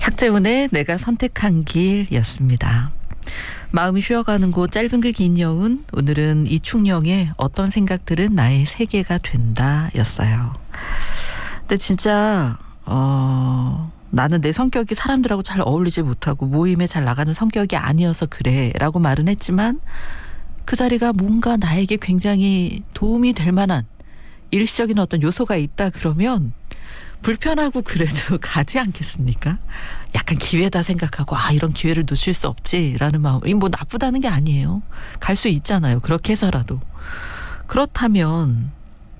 탁재훈의 내가 선택한 길이었습니다. 마음이 쉬어가는 곳 짧은 글 긴 여운, 오늘은 이충영의 어떤 생각들은 나의 세계가 된다 였어요. 근데 진짜 나는 내 성격이 사람들하고 잘 어울리지 못하고 모임에 잘 나가는 성격이 아니어서 그래 라고 말은 했지만 그 자리가 뭔가 나에게 굉장히 도움이 될 만한 일시적인 어떤 요소가 있다 그러면 불편하고 그래도 가지 않겠습니까? 약간 기회다 생각하고 이런 기회를 놓칠 수 없지라는 마음이 뭐 나쁘다는 게 아니에요. 갈 수 있잖아요. 그렇게 해서라도. 그렇다면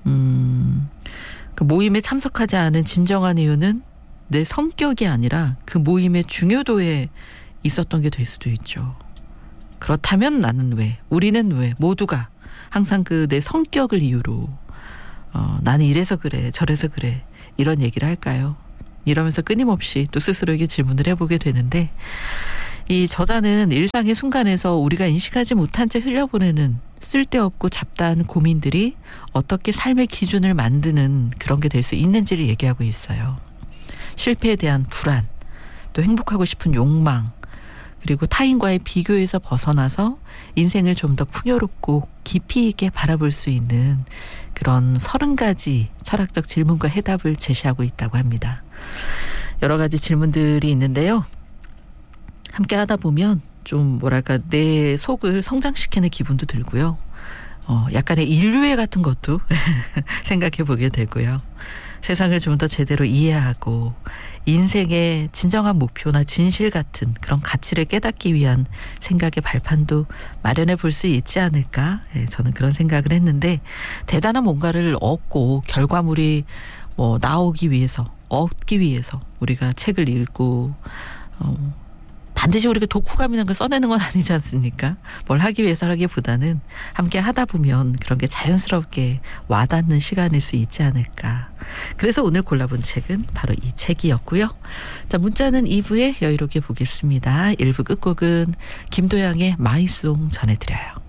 그 모임에 참석하지 않은 진정한 이유는 내 성격이 아니라 그 모임의 중요도에 있었던 게 될 수도 있죠. 그렇다면 나는 왜, 우리는 왜, 모두가 항상 그 내 성격을 이유로 나는 이래서 그래, 저래서 그래 이런 얘기를 할까요? 이러면서 끊임없이 또 스스로에게 질문을 해보게 되는데, 이 저자는 일상의 순간에서 우리가 인식하지 못한 채 흘려보내는 쓸데없고 잡다한 고민들이 어떻게 삶의 기준을 만드는 그런 게 될 수 있는지를 얘기하고 있어요. 실패에 대한 불안, 또 행복하고 싶은 욕망, 그리고 타인과의 비교에서 벗어나서 인생을 좀 더 풍요롭고 깊이 있게 바라볼 수 있는 그런 30가지 철학적 질문과 해답을 제시하고 있다고 합니다. 여러 가지 질문들이 있는데요. 함께 하다 보면 좀 뭐랄까 내 속을 성장시키는 기분도 들고요. 약간의 인류애 같은 것도 생각해 보게 되고요. 세상을 좀 더 제대로 이해하고 인생의 진정한 목표나 진실 같은 그런 가치를 깨닫기 위한 생각의 발판도 마련해 볼 수 있지 않을까? 저는 그런 생각을 했는데, 대단한 뭔가를 얻고 결과물이 나오기 위해서, 얻기 위해서 우리가 책을 읽고 반드시 우리가 독후감 있는 걸 써내는 건 아니지 않습니까? 뭘 하기 위해서라기보다는 함께 하다 보면 그런 게 자연스럽게 와닿는 시간일 수 있지 않을까. 그래서 오늘 골라본 책은 바로 이 책이었고요. 자, 문자는 2부에 여유롭게 보겠습니다. 1부 끝곡은 김도영의 마이송 전해드려요.